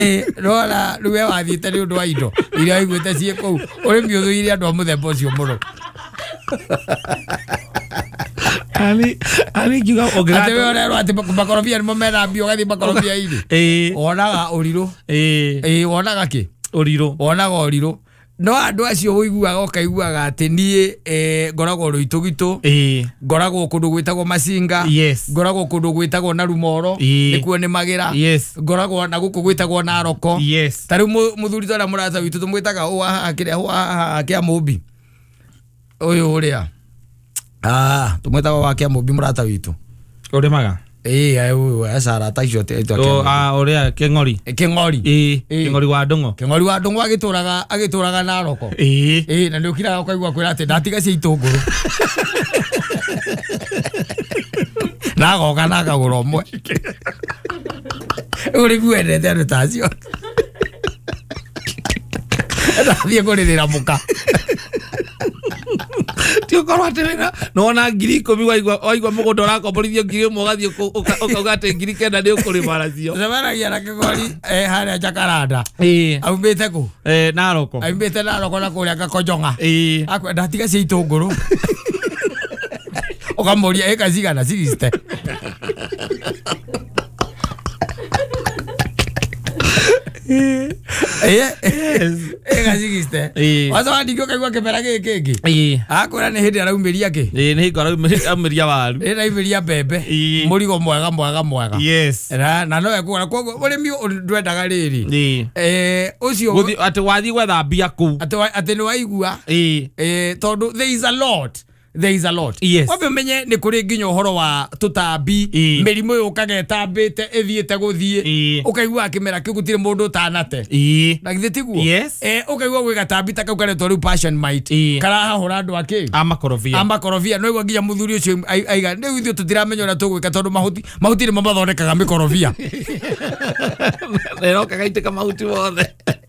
Rola ruwe wathite ni undu wa indo iria igwete cie kou uri miuthu iria andu muthemba ucio muno ani kiuga ogera ate we ora ati makorobia ni momera mbio gathi makorobia iri onaga uriru onaga ki uriru onaga uriru no andu acio uiguaga ukaiguaga ati nie ngoragwo ruitugitu ngoragwo kundu gwitagwo Masinga ngoragwo kundu gwitagwo Narumoro nikuo ni magira ngoragwo na guku gwitagwo Naroko tari muthuri tora murata witu tumwitaga akia Mubi uyu uria tumwitaga wakia Mubi murata witu uremaga asara tacio uria King'ori King'ori wa Ndung'u agituraga Naroko na ndio kira ukaigua kwira ati ndatiga cia itunguru nagoka nakagura umwe uri gwendete andu tacio ndathie kuririra muka tio korwa atirina nona 10,000 waigwa mugunda urakomborithio 1,000 ugathie ukagate 9,000 ni ukurima racio semanagia na King'ori haria Jakaranda aumbite ku Naroko aumbite Naroko na kuria Gakonjonga akwa ndatiga cia itunguru ukamuria ekazigana 60 egazigiste wazo andikio kaigwa kemera giki akora ni hindi araumiria ki ni hingo araumiria waru ni aimiria bembe murigo mwega na no ekura kogo urimi ndwendaga riri ucio ati wathi gwetha mbia ku ati ni waigua tondu there is a lot wabe menye ni kuri nginya uhoro wa tutambi mirimu yukagetambite ithiete guthie ukaigua kimera kigutire mundu tanate na githitiguo ukaigua gwi gatambi ta kaukaretwo riu passion mite karahahura andu aki amakorobia no igua nginya muthuri ucio aiga ni ithio tutiramenya ura tugwika tondu mahuti ni mathondekaga mikorobia rero kagaiteka mahuti wothe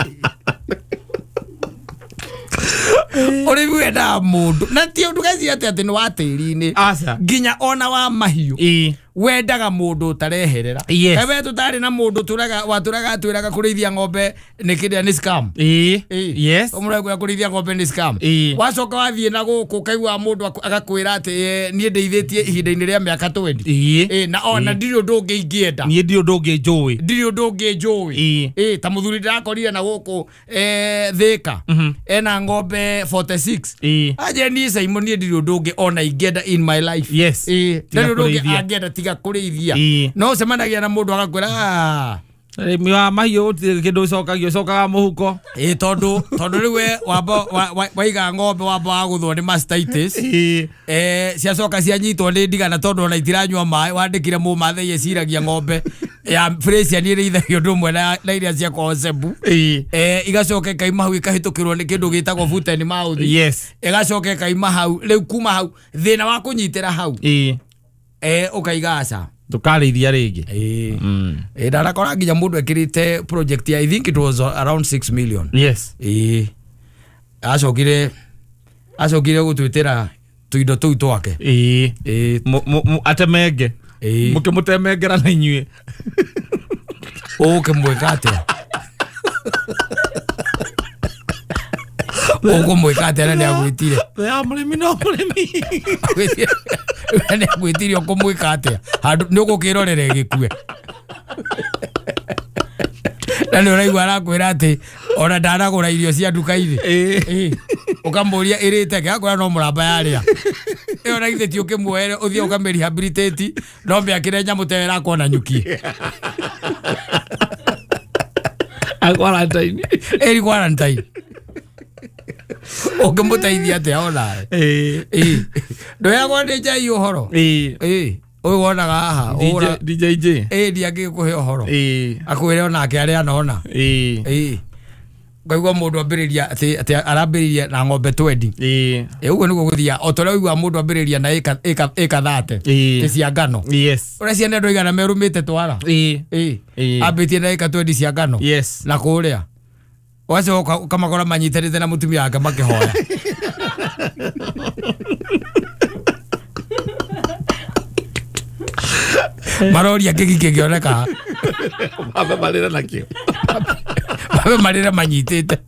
uri wenda mundu na ti undu gazi ati ni wa tiri-ini nginya ona wa mahiu wendaga mundu utareherera ebe tutari na mundu waturaga kurithia ng'ombe nikiria ni scam umurego kurithia ng'ombe ni scam wacoka wathie na guku kaigwa mundu agakwira ati nie ndeithitie ihinda-ini ria miaka 20 na ona ndiri undu ungiingienda nie ndiri undu unginjui ta muthuri ndirakorire na guku Thika ena ng'ombe 46 aje ni Simon nie ndiri undu ungi ona ingienda in my life ndiri undu ungi angienda tiga kurithia no semanagia na mundu agakwira mi wa mahiu kindu cokaga muhuko tondu riwe waiga ng'ombe wamba guthwo ni mastitis ciacoka cianyitwo ni ndigana tondu ona itiranyua mai wandikire mumathai eciragia ng'ombe ya Fresian ni ithagio ndu mwe na iria cia Kosebu igacoka kaima hau ikahitukirwo ni kindu gitagwo foot and mouth igacoka kaima hau riu kuma hau thina wa kunyitira hau ukaigaca tukarithia ringi ndarakora nginya mundu ekirite project I think it was around 6 million acokire gutwitira tuindo tuu twake atemenge mukimutemengera na inyue ukimwika atia mwika atia ni agwitire murimi no murimi ni agwitire ukumwika atia handu ni ugukirorere gikue na ni uraigua arakwira ati ona ndanagura irio cia nduka-ini ukamuria irite ke akora no muramba yaria iyo na githeti ukimwere uthie ukamerehabilitate no miakire nyamu tera kona nyukie quarantine ukimutaithia atia ona ndo yagwa ndija iyo uhoro uyu wonaga haha DJ ndiangi kuhe uhoro akwire ona ake aria nona ngaigua mundu ambiriria ati arambiriria na ng'ombe 20 uguo niguo guthia otore uigua mundu ambiriria na eka 30 cia ngano uria ciana ndo igana merumite twara ambitie na eka 20 cia ngano na kuria wacoka ukamakora manyitanite na mutumia wake makihoya maroria kiki kioneka Mabe marira nakio. Mabe marira manyitite.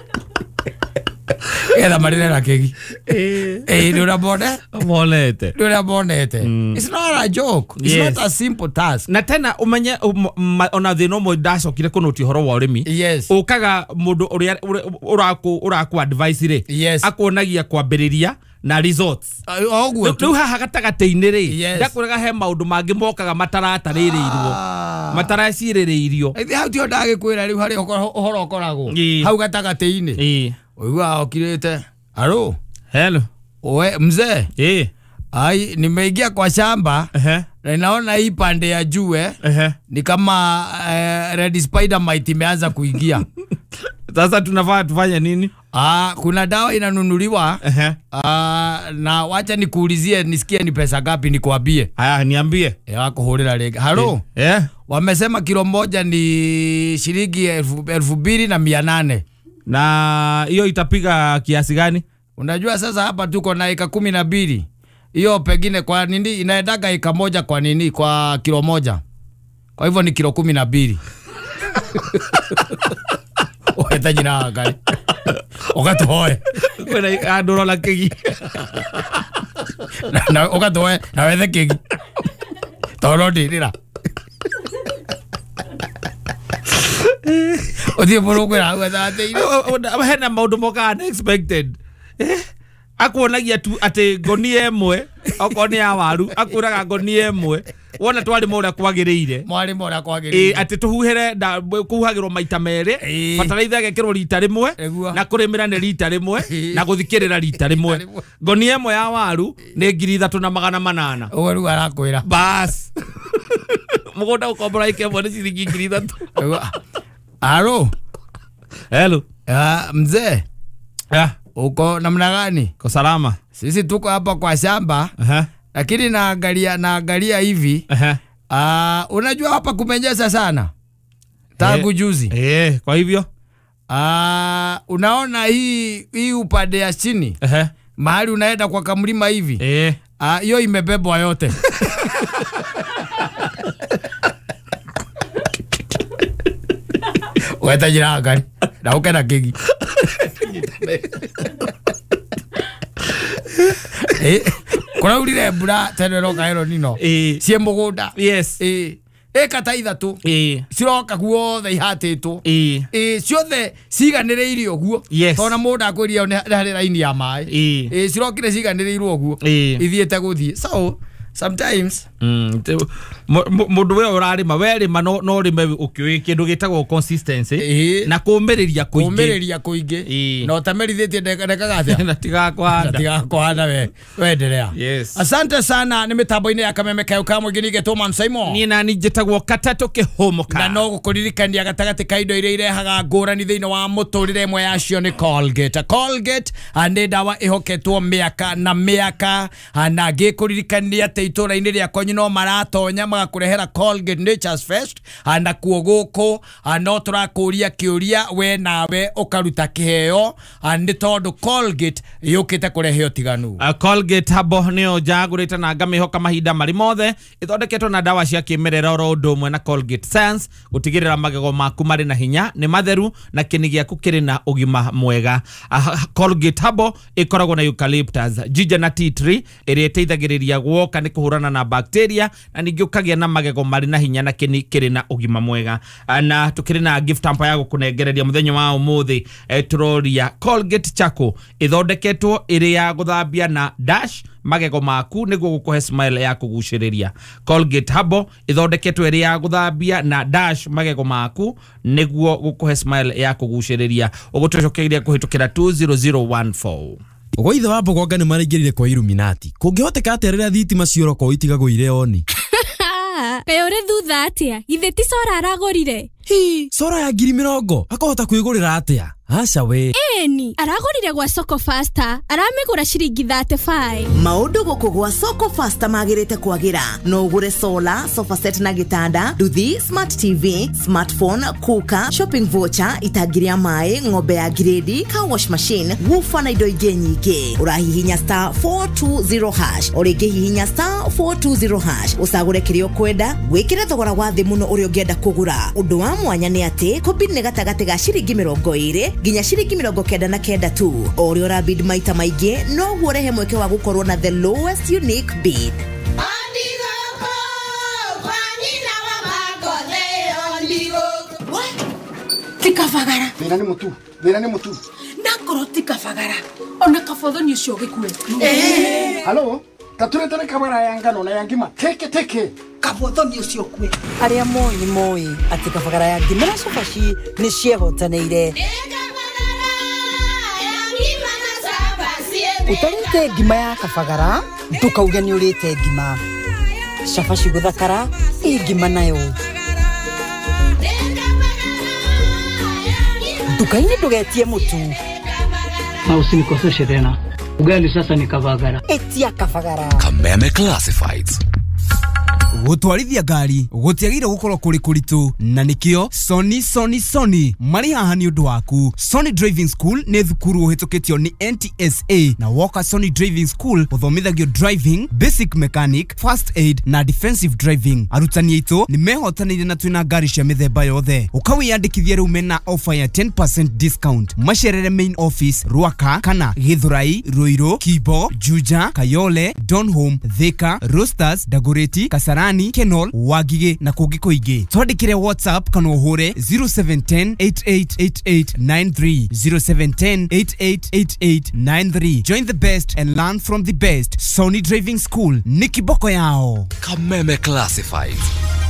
Era marira nakegi. Nura bonete. Nura bonete. It's not a joke. It's not a simple task. Na tena umenye ona thino mo dash okire kuno ti horo wa urimi. Yes. Ukaga mundu uria uraku advice ri. Yes. Akuonagia kwambiriria na results. Ogwo tu haha gatagate-ini ri. Ndakuraga he maundu mangi mokaga matarataririirwo. Mataracirireirio. Hau ti ondage kwira riu hari uhoro ukoragwo. Hau gatagate-ini. Oiwa okirete. Halo. Hello. Oe mzee. Ai nimeingia kwa shamba. Na naona hii pande ya juu ni kama red spider mite imeanza kuingia. Sasa tunafaa tufanye nini? Kuna dawa inanunuliwa. Na wacha nikuulizie nisikie ni pesa ngapi nikwambie. Haya niambie. Wakuhurira rege. Halo. Wamesema kilo moja ni shilingi 2,800. Na hiyo itapiga kiasi gani? Unajua sasa hapa tuko na eka 12. Hiyo pengine kwa nini inaendaga eka moja kwa nini kwa kilo moja. Kwa hivyo ni kilo 12. Uhitaji na gari. Ukatoe. Kuna ndoro la kegi. Na ukatoe na wewe kegi. Toro dirira. Odi borogera wadate. Hena maundu moka unexpected. Akuonagia tu ate gonie emwe okoni ya waru akuraga gonie emwe wona twari mora kwagiriire mwari mora kwagiriire ate tuhuhere kuhagirwo maita mere fataliza gekirwo rita rimwe na kurimira ni rita rimwe na guthikirira rita rimwe gonie emwe ya waru ni 3,800 oru arakwira bas mugunda ukombora ikemwe ni ciringi 3,000. Halo. Hello. Mzee. Uko namna gani? Kwa salama. Sisi tuko hapa kwa shamba. Lakini naangalia hivi. Unajua hapa kumenyesha sana. Tangu juzi. Kwa hivyo. Unaona hii upande ya chini. Mahali unaenda kwa kamlima hivi. Hiyo imebebwa yote. Weta jira gari. Na ukena kegi. Kuna ulire mbura tene roka hero nino. Sie mugunda. Yes. Eka ta ithatu. Ciroka guothe ihatitwo. Ciothe ciganiriire uguo. Tona mundu akwiria hari raini ya mai. Cirokire ciganiriirwo uguo. Ithiete guthie. So sometimes mundu we urarima werima no rime ukiwi kindu gitagwo consistency na kumiriria kuingi no tamerithitie ndekaga atia na tigakwanda we endelea. Asante sana. Ni mitambo-ini ya Kameme Kayuka mwingine getoma Simon ni na njitagwo Katato Kihomoka na no gukuririkania gatagati ka indo iria irehaga ngurani thiini wa muturire imwe yacio ni Colgate. Colgate ande dawa ihoketwo miaka na miaka na ngikuririkania ati itura-ini riakwa no maratonya magakurehera Colgate Nature's Fest na kuo guku no turakuria kiuria we nawe ukaruta kiheo ndi tondu Colgate yukite kurehe utiganu. Colgate habo nio jagurite na ngamihoka mahinda mari mothe ithondeketwo na dawa cia kimerera oro undu umwe na Colgate Sense gutigirira magego maku mari na hinya ni matheru na kini giaku kiri na ugima mwega. Colgate habo ikoragwo na eucalyptus, ginger na tea tree iria iteithagiriria gwoka ni kuhurana na bacteria na ningi ukagia na magego mari na hinya na kini kiri na ugima mwega. Na tukiri na gift hamper ya gukunengereria muthenya wa umuthi turoria Colgate Charcoal ithondeketwo iri ya guthambia na dash magego maku niguo gukuhe smile ya kuguciriria. Colgate habo ithondeketwo iri ya guthambia na dash magego maku niguo gukuhe smile ya kuguciriria. Ugutucokeria kuhitukira 20014. Ugo ithe wa Bogonga ni maraingirire kwa Illuminati. Kungihoteka aterera thitima cioroko itigagwo ire oni. Pe ore thutha atia. Ithe ti cora aragorire. Hi, sora ya 20,000 akahota kwigurira atia? Aca we. Eni, aragurire gwa Soko Faster, aramigura ciringi 35. Maundu guku gwa Soko Faster magirite kwagira. No ugure solar, sofa set na gitanda, nduthi, smart TV, smartphone, kuka, shopping voucher, itagiria mai, ng'ombe ya grade, car wash machine, woofer na indo ingi nyingi. Urahihinya star 420 hash, oringi hihinya star 420 hash. Usagure kirio kwenda, wikire thogora wa thi muno uri ungienda kugura. Undu wa mwanya ni ati, kombini ni gatagati ga ciringi 20 ginya ciringi 99 tu. Ori ora bid maita maige no guorehe mweke wa gukorwo na the lowest unique bid. Tikafagara. Mira ni mutu. Nakoro tikafagara. Ona kafodhoni ucio gikue. Halo, taturete kamera ya ngano na yangima. Teke. Kafodhoni ucio kue. Aria moi ati kafagara ya ngima na sofaci ni ciehotaneire. Utarite ngima ya kafagara, ndukauge ni urite ngima. Cabaci guthakara, ngima nayo. Ndukaini ndugetie mutu. Na usinikoseshe tena. Ugali sasa ni kafagara. Etia kafagara. Kameme Classifieds. Gutwarithia ngari gutiagire gukorwo kuri kuritu na nikio Sony mari haha ni undu waku. Sony Driving School ni thukuru uhitukitio ni NTSA na Walker Sony Driving School uthomithagio driving, basic mechanic, first aid na defensive driving. Arutani aitu ni mehotanire na twina ngari cia mithemba yothe. Ukawiyandikithia riu mena offer ya 10% discount. Macerere main office Ruaka kana Githurai, Ruiru, Kibo, Juja, Kayole, Donholm, Thika, Roosters, Dagoretti, Kasarani, Kenol, Wagige na kungi kuingi. Twandikire WhatsApp kana uhure 0710 888893 0710 888893. Join the best and learn from the best. Sony Driving School, Niki Boko yao. Kameme Classifieds.